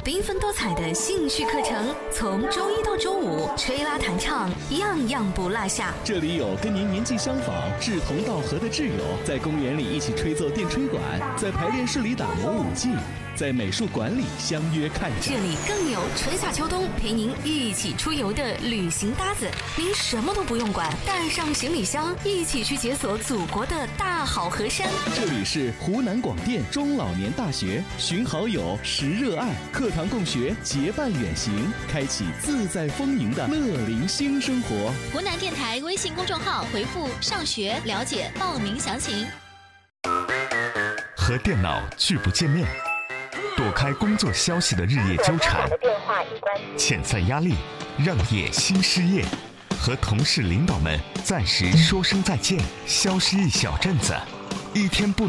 缤纷多彩的兴趣课程，从周一到周五吹拉弹唱，样样不落下。 这里有跟您年纪相仿、志同道合的挚友，在公园里一起吹奏电吹管，在排练室里打磨舞技，在美术馆里相约看展。 这里更有春夏秋冬陪您一起出游的旅行搭子，您什么都不用管，带上行李箱，一起去解锁祖国的大好河山。 这里是湖南广电中老年大学，寻好友，识热爱，课堂共学，结伴远行，开启自在丰盈的乐龄新生活。 湖南电台微信公众号回复“上学”了解报名详情。 和电脑拒不见面，躲开工作消息的日夜纠缠，遣散压力，让业新失业，和同事领导们暂时说声再见，消失一小阵子，一天不